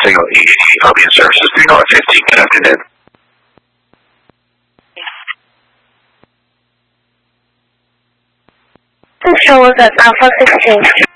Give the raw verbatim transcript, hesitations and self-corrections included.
Single E Hobby and Services, three dollars fifteen. Good afternoon. This show was at Alpha sixteen.